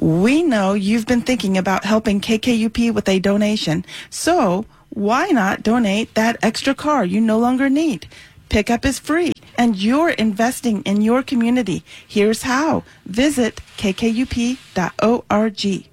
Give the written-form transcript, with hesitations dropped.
We know you've been thinking about helping KKUP with a donation, so why not donate that extra car you no longer need? Pickup is free, and you're investing in your community. Here's how. Visit kkup.org.